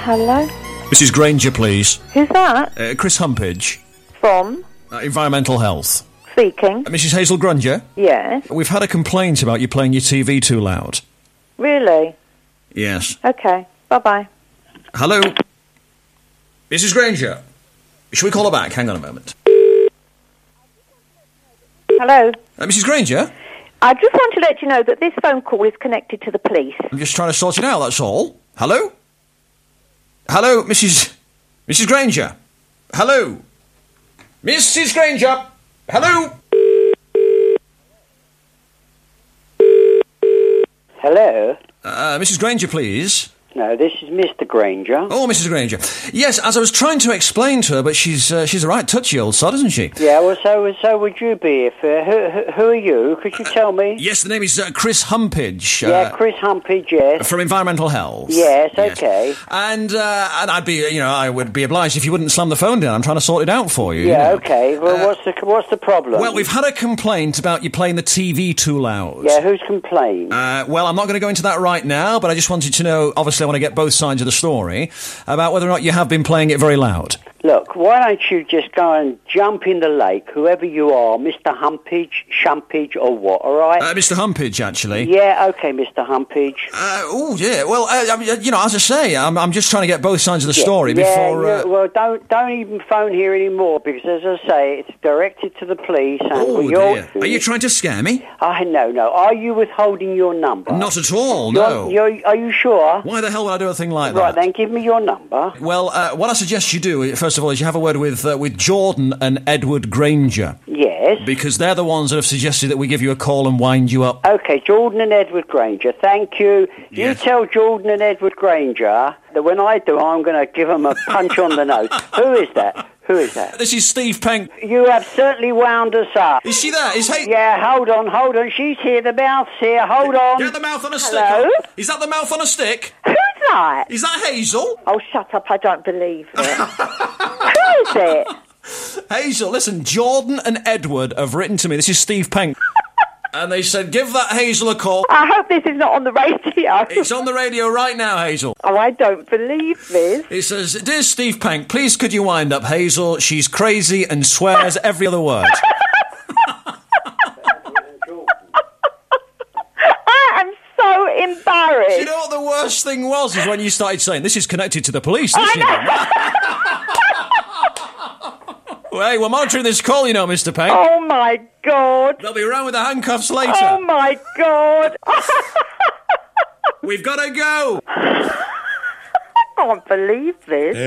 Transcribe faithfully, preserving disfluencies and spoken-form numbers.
Hello? Missus Granger, please. Who's that? Uh, Chris Humpage. From? Uh, Environmental Health. Speaking. Uh, Missus Hazel Granger? Yes. We've had a complaint about you playing your T V too loud. Really? Yes. Okay. Bye-bye. Hello? Missus Granger? Shall we call her back? Hang on a moment. Hello? Uh, Missus Granger? I just want to let you know that this phone call is connected to the police. I'm just trying to sort it out, that's all. Hello? Hello, Missus Missus Granger? Hello? Missus Granger? Hello? Hello? Uh, Missus Granger, please. No, this is Mister Granger. Oh, Missus Granger. Yes, as I was trying to explain to her, but she's uh, she's a right touchy old sod, isn't she? Yeah, well, so so would you be if... Uh, who, who who are you? Could you tell me? Yes, the name is uh, Chris Humpage. Uh, yeah, Chris Humpage, yes. From Environmental Health. Yes, okay. And uh, and I'd be, you know, I would be obliged if you wouldn't slam the phone down. I'm trying to sort it out for you. Yeah, you know. okay. Well, Uh, what's the what's the problem? Well, we've had a complaint about you playing the T V too loud. Yeah, who's complained? Uh, well, I'm not going to go into that right now, but I just wanted to know, obviously I want to get both sides of the story, about whether or not you have been playing it very loud. Look, why don't you just go and jump in the lake, whoever you are, Mister Humpage, Shumpage, or what, all right? Uh, Mister Humpage, actually. Yeah, okay, Mister Humpage. Uh, oh, yeah, well, uh, I mean, you know, as I say, I'm, I'm just trying to get both sides of the Yeah, story yeah, before... yeah, Uh... well, don't don't even phone here anymore, because, as I say, it's directed to the police. And Oh, you're, dear. Are you trying to scare me? I no, no. Are you withholding your number? Not at all, You're- no. You're, are you sure? Why the hell would I do a thing like Right, that? then give me your number. Well, uh, what I suggest you do, first of all, is you have a word with uh, with Jordan and Edward Granger. Yes. Because they're the ones that have suggested that we give you a call and wind you up. Okay, Jordan and Edward Granger. Thank you. You Yes. tell Jordan and Edward Granger that when I do, I'm going to give them a punch on the nose. Who is that? Who is that? This is Steve Penk. You have certainly wound us up. Is she there? Is hey? Yeah, hold on, hold on. She's here. The mouth's here. Hold on. Get the mouth on a stick. Hello? Is that the mouth on a stick? Who's that? Is that Hazel? Oh, shut up. I don't believe it. Who is it? Hazel, listen, Jordan and Edward have written to me. This is Steve Penk. And they said, give that Hazel a call. I hope this is not on the radio. It's on the radio right now, Hazel. Oh, I don't believe this. It says, dear Steve Penk, please could you wind up Hazel? She's crazy and swears every other word. I am so embarrassed. You know what the worst thing was? Is when you started saying, this is connected to the police, this, you know. Well, hey, we're monitoring this call, you know, Mister Penk. Oh, my God. They'll be around with the handcuffs later. Oh, my God. We've got to go. I can't believe this.